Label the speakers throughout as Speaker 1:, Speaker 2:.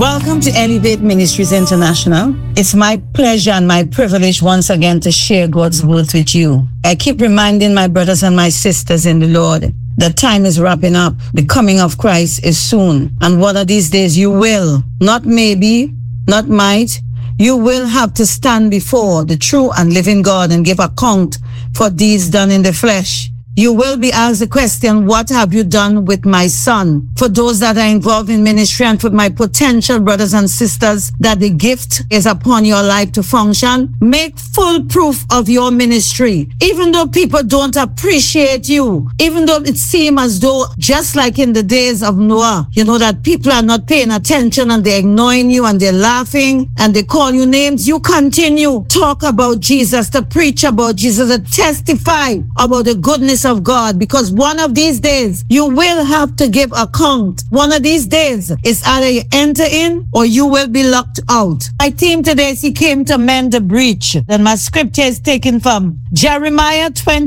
Speaker 1: Welcome to Elevate Ministries International. It's my pleasure and my privilege once again to share God's word with you. I keep reminding my brothers and my sisters in the Lord, the time is wrapping up. The coming of Christ is soon. And one of these days you will, not maybe, not might, you will have to stand before the true and living God and give account for deeds done in the flesh. You will be asked the question, what have you done with my son? For those that are involved in ministry and for my potential brothers and sisters that the gift is upon your life to function, make full proof of your ministry. Even though people don't appreciate you, even though it seems as though, just like in the days of Noah, that people are not paying attention and they're ignoring you and they're laughing and they call you names, you continue. Talk about Jesus, to preach about Jesus, to testify about the goodness of God, because one of these days you will have to give account. One of these days is either you enter in or you will be locked out. My theme today is He came to mend the breach. Then my scripture is taken from Jeremiah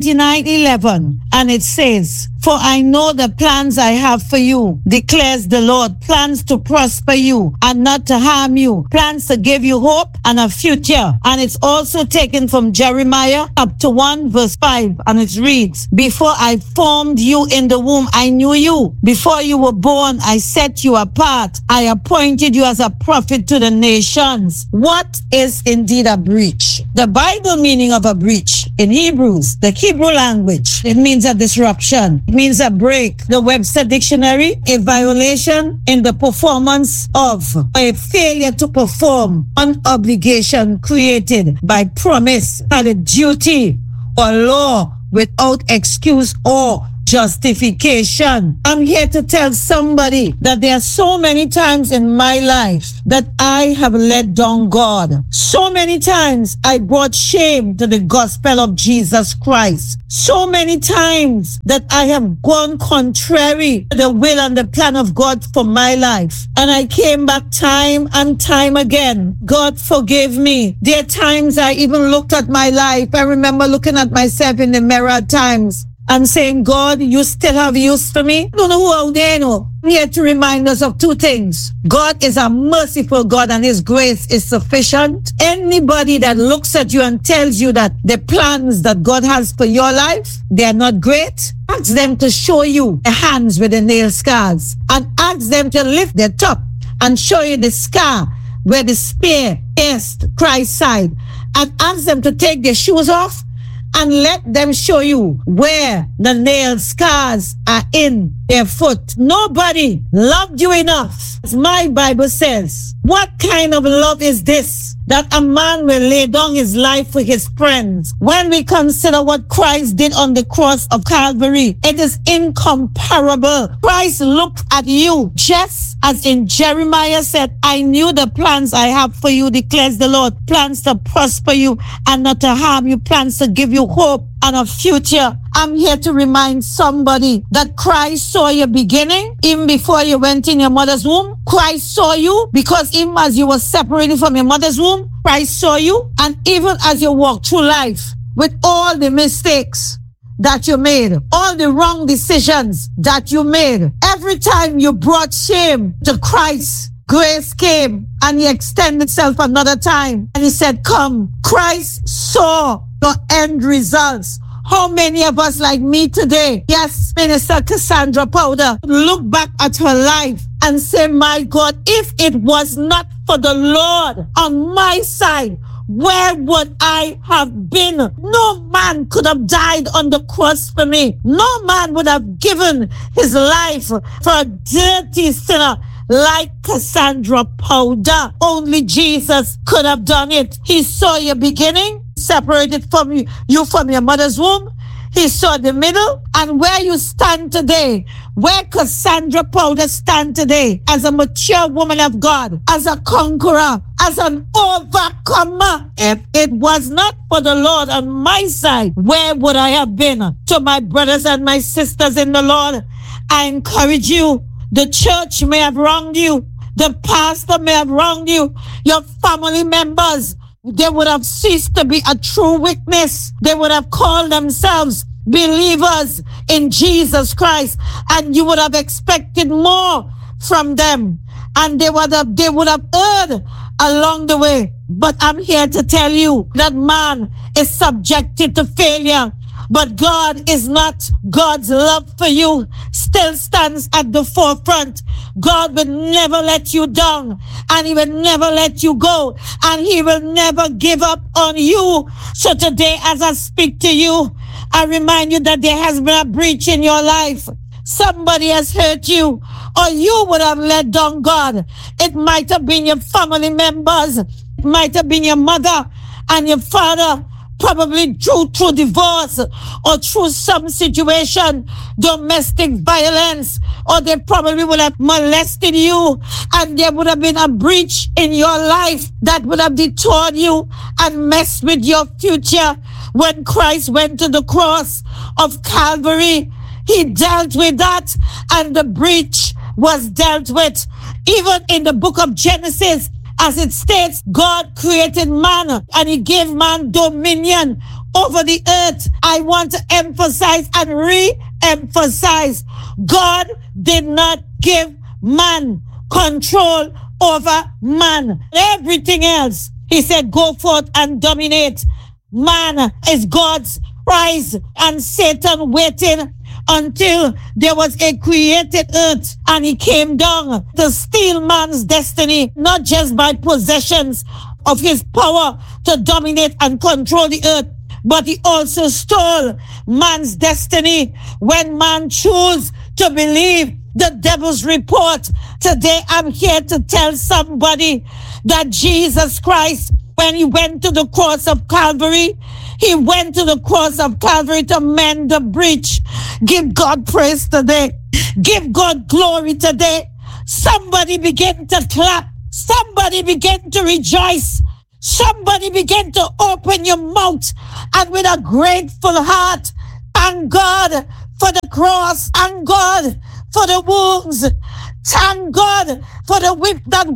Speaker 1: 29:11, and it says, "For I know the plans I have for you, declares the Lord, plans to prosper you and not to harm you, plans to give you hope and a future." And it's also taken from Jeremiah chapter 1 verse 5, and it reads, "Before I formed you in the womb, I knew you. Before you were born, I set you apart. I appointed you as a prophet to the nations." What is indeed a breach? The Bible meaning of a breach in Hebrews, the Hebrew language, it means a disruption. It means a break. The Webster Dictionary, a violation in the performance of, a failure to perform an obligation created by promise, and a duty or law without excuse or justification. I'm here to tell somebody that there are so many times in my life that I have let down God. So many times I brought shame to the gospel of Jesus Christ. So many times that I have gone contrary to the will and the plan of God for my life. And I came back time and time again. God forgive me. There are times I even looked at my life. I remember looking at myself in the mirror at times and saying, God, you still have use for me? I don't know who out there know. I'm here to remind us of two things. God is a merciful God and His grace is sufficient. Anybody that looks at you and tells you that the plans that God has for your life, they are not great, ask them to show you the hands with the nail scars, and ask them to lift their top and show you the scar where the spear pierced Christ's side, and ask them to take their shoes off and let them show you where the nail scars are in their foot. Nobody loved you enough. As my Bible says, what kind of love is this, that a man will lay down his life for his friends? When we consider what Christ did on the cross of Calvary, it is incomparable. Christ looked at you just as in Jeremiah said, "I knew the plans I have for you, declares the Lord, plans to prosper you and not to harm you, plans to give you hope and a future." I'm here to remind somebody that Christ saw your beginning even before you went in your mother's womb. Christ saw you because even as you were separated from your mother's womb, Christ saw you. And even as you walk through life with all the mistakes that you made, all the wrong decisions that you made, every time you brought shame to Christ, grace came and He extended Himself another time and He said, "Come." Christ saw your end results. How many of us like me today, yes, Minister Cassandra Powder, look back at her life and say, my God, if it was not for the Lord on my side, where would I have been? No man could have died on the cross for me. No man would have given his life for a dirty sinner like Cassandra Powder. Only Jesus could have done it. He saw your beginning, separated from you from your mother's womb. He saw the middle, and where you stand today, where Cassandra Powder stand today, as a mature woman of God, as a conqueror, as an overcomer. If it was not for the Lord on my side, where would I have been? To my brothers and my sisters in the Lord, I encourage you. The church may have wronged you. The pastor may have wronged you. Your family members, they would have ceased to be a true witness. They would have called themselves believers in Jesus Christ, and you would have expected more from them. and they would have erred along the way. But I'm here to tell you that man is subjected to failure, but God is not. God's love for you still stands at the forefront. God will never let you down, and he will never let you go, and he will never give up on you. So today, as I speak to you, I remind you that there has been a breach in your life. Somebody has hurt you, or you would have let down God. It might have been your family members. It might have been your mother and your father, probably through divorce or through some situation, domestic violence, or they probably would have molested you, and there would have been a breach in your life that would have detoured you and messed with your future. When Christ went to the cross of Calvary, he dealt with that, and the breach was dealt with. Even in the book of Genesis, as it states, God created man and he gave man dominion over the earth. I want to emphasize and re-emphasize, God did not give man control over man. Everything else, he said, go forth and dominate. Man is God's prize, and Satan waiting until there was a created earth, and he came down to steal man's destiny, not just by possessions of his power to dominate and control the earth, but he also stole man's destiny when man chose to believe the devil's report. Today I'm here to tell somebody that Jesus Christ, when he went to the cross of Calvary, he went to the cross of Calvary to mend the breach. Give God praise today. Give God glory today. Somebody begin to clap. Somebody begin to rejoice. Somebody begin to open your mouth and with a grateful heart, thank God for the cross. Thank God for the wounds. Thank God for the whip that